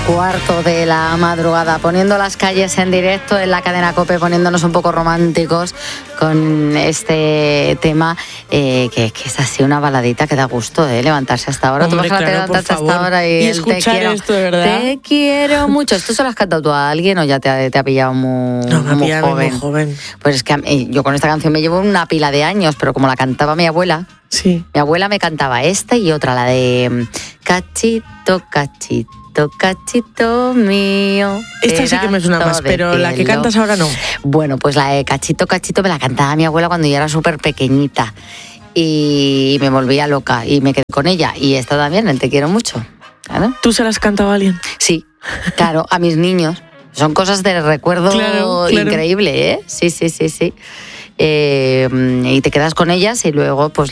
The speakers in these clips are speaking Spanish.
4:15 de la madrugada, poniendo las calles en directo en la cadena COPE, poniéndonos un poco románticos con este tema, que es así una baladita que da gusto levantarse hasta ahora. Hombre, tú vas a levantarse hasta ahora y escuchar esto, de verdad. Te quiero mucho. ¿Esto se lo has cantado tú a alguien o ya te ha pillado muy joven? Pues es que yo con esta canción me llevo una pila de años, pero como la cantaba mi abuela, sí. Mi abuela me cantaba esta y otra, la de cachito, cachito, cachito mío. Esta sí que me suena más, pero cielo. La que cantas ahora no. Bueno, pues la de cachito, cachito me la cantaba mi abuela cuando yo era súper pequeñita y me volvía loca y me quedé con ella. Y esta también, el te quiero mucho. ¿Claro? ¿Tú se la has cantado a alguien? Sí, claro, a mis niños. Son cosas de recuerdo claro. Increíble, ¿eh? Sí. Y te quedas con ellas y luego pues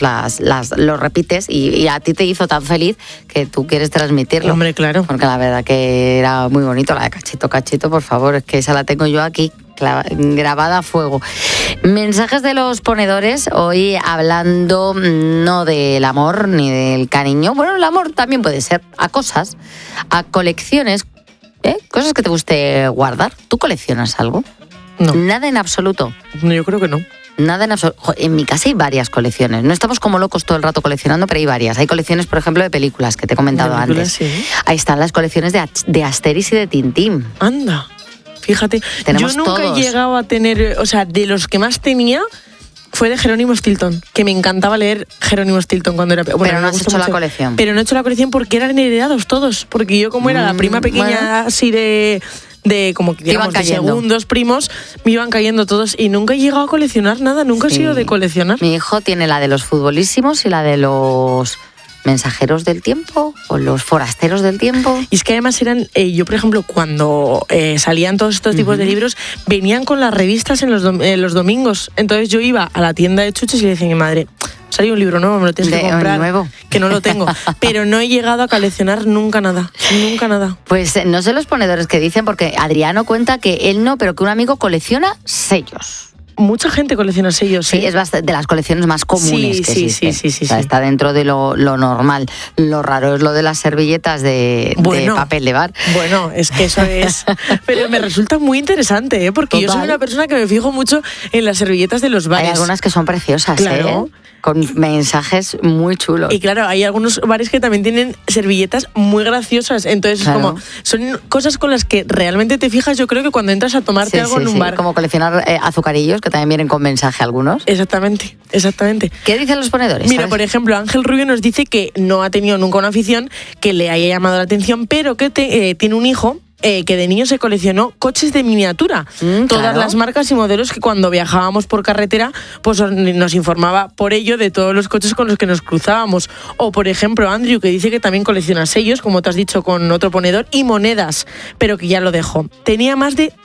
lo repites y a ti te hizo tan feliz que tú quieres transmitirlo. Hombre, claro. Porque la verdad que era muy bonito, la de cachito, cachito, por favor, es que esa la tengo yo aquí grabada a fuego. Mensajes de los ponedores, hoy hablando no del amor ni del cariño, bueno, el amor también puede ser a cosas, a colecciones, cosas que te guste guardar. ¿Tú coleccionas algo? No. Nada en absoluto. No, yo creo que no. Nada en absoluto. En mi casa hay varias colecciones. No estamos como locos todo el rato coleccionando, pero hay varias. Hay colecciones, por ejemplo, de películas que te he comentado antes. Sí. Ahí están las colecciones de Asterix y de Tintín. Anda, fíjate. Tenemos yo nunca todos. He llegado a tener, o sea, de los que más tenía fue de Jerónimo Stilton, que me encantaba leer Jerónimo Stilton cuando era... Bueno, pero no has hecho la colección. Pero no he hecho la colección porque eran heredados todos, porque yo como era la prima pequeña así de como que digamos de segundos primos, me iban cayendo todos y nunca he llegado a coleccionar nada, nunca he sido de coleccionar. Mi hijo tiene la de los futbolísimos y la de los mensajeros del tiempo o los forasteros del tiempo. Y es que además eran, yo por ejemplo cuando salían todos estos tipos de libros, venían con las revistas en los domingos, entonces yo iba a la tienda de chuches y le decía a mi madre, salió un libro nuevo, me lo tienes que comprar. Nuevo. Que no lo tengo. Pero no he llegado a coleccionar nunca nada. Nunca nada. Pues no sé los ponedores que dicen, porque Adriano cuenta que él no, pero que un amigo colecciona sellos. Mucha gente colecciona sellos. Sí, es de las colecciones más comunes que existen. Sí. O sea, está dentro de lo normal. Lo raro es lo de las servilletas de papel de bar. Bueno, es que eso es... Pero me resulta muy interesante, porque yo soy una persona que me fijo mucho en las servilletas de los bares. Hay algunas que son preciosas, claro. Con mensajes muy chulos. Y claro, hay algunos bares que también tienen servilletas muy graciosas. Entonces, claro. Como son cosas con las que realmente te fijas, yo creo que cuando entras a tomarte algo en un bar. Como coleccionar azucarillos, que también vienen con mensaje algunos. Exactamente. ¿Qué dicen los ponedores? Mira, ¿sabes? por ejemplo, Ángel Rubio nos dice que no ha tenido nunca una afición que le haya llamado la atención, pero que tiene un hijo que de niño se coleccionó coches de miniatura. Todas las marcas y modelos que cuando viajábamos por carretera pues nos informaba por ello de todos los coches con los que nos cruzábamos. O, por ejemplo, Andrew, que dice que también colecciona sellos, como te has dicho con otro ponedor, y monedas, pero que ya lo dejó. Tenía más de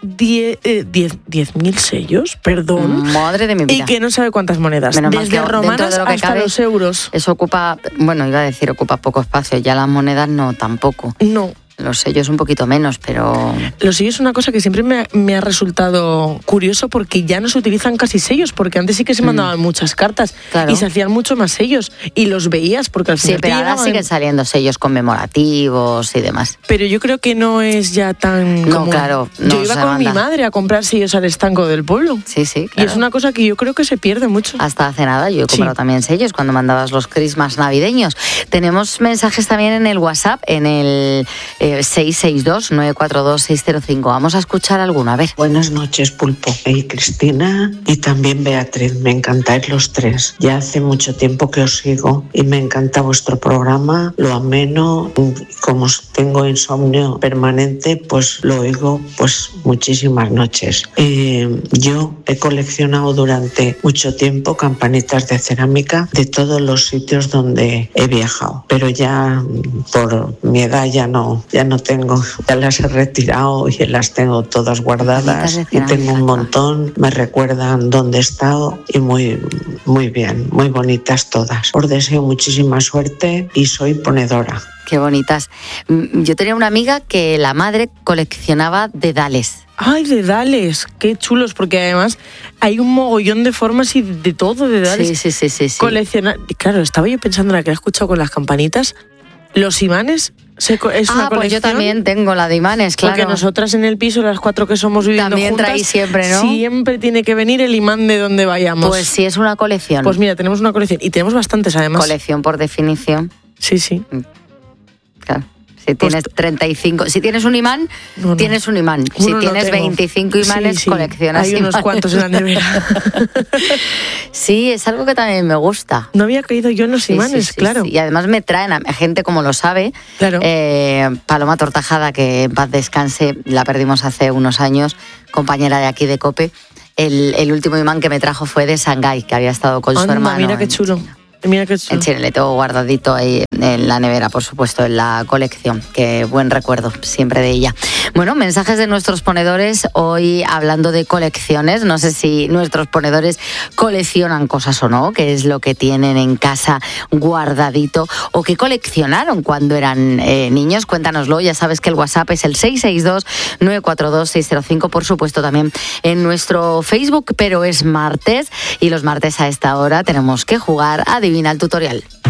10.000 sellos, perdón. Madre de mi vida. Y que no sabe cuántas monedas. Menos desde romanas de hasta cabe, los euros. Eso ocupa, ocupa poco espacio. Ya las monedas no, tampoco. No. Los sellos un poquito menos, pero... Los sellos es una cosa que siempre me ha resultado curioso porque ya no se utilizan casi sellos, porque antes sí que se mandaban muchas cartas y se hacían mucho más sellos y los veías porque al final sí, pero ahora siguen saliendo sellos conmemorativos y demás. Pero yo creo que no es ya tan no, común. Claro. Yo iba con mi madre a comprar sellos al estanco del pueblo. Sí, claro. Y es una cosa que yo creo que se pierde mucho. Hasta hace nada yo he comprado también sellos cuando mandabas los Christmas navideños. Tenemos mensajes también en el WhatsApp, en el 662-942-605. Vamos a escuchar alguno, a ver. Buenas noches, Pulpo y Cristina, y también Beatriz. Me encantáis los tres. Ya hace mucho tiempo que os sigo y me encanta vuestro programa, lo ameno. Como tengo insomnio permanente, pues lo oigo pues muchísimas noches. Yo he coleccionado durante mucho tiempo campanitas de cerámica de todos los sitios donde he viajado, pero ya por mi edad ya no tengo, ya las he retirado y las tengo todas guardadas y tengo un montón, me recuerdan dónde he estado y muy bien, muy bonitas todas. Os deseo muchísima suerte y soy ponedora. Qué bonitas. Yo tenía una amiga que la madre coleccionaba dedales. ¡Ay, dedales! ¡Qué chulos! Porque además hay un mogollón de formas y de todo, dedales. Sí. Coleccionar... Claro, estaba yo pensando en la que he escuchado con las campanitas. Los imanes Es una colección. Pues yo también tengo la de imanes, claro. Porque nosotras en el piso, las 4 que somos viviendo también juntas, traéis siempre, ¿no? Siempre tiene que venir el imán de donde vayamos. Pues sí, es una colección. Pues mira, tenemos una colección y tenemos bastantes además. Colección por definición. Sí. Claro. Si tienes 35, si tienes un imán, tienes un imán. Si tienes 25 imanes, coleccionas Hay unos cuantos en la nevera. Sí, es algo que también me gusta. No había caído yo en los imanes, claro. Sí. Y además me traen a gente como lo sabe. Claro. Paloma Tortajada, que en paz descanse, la perdimos hace unos años, compañera de aquí de COPE. El último imán que me trajo fue de Shanghái, que había estado con su hermano. Mira qué chulo. Mira qué chulo. En Chile le tengo guardadito ahí en la nevera, por supuesto, en la colección. Qué buen recuerdo siempre de ella. Bueno, mensajes de nuestros ponedores hoy hablando de colecciones. No sé si nuestros ponedores coleccionan cosas o no, qué es lo que tienen en casa guardadito o qué coleccionaron cuando eran niños. Cuéntanoslo, ya sabes que el WhatsApp es el 662-942-605, por supuesto también en nuestro Facebook, pero es martes y los martes a esta hora tenemos que jugar a Adivina el tutorial.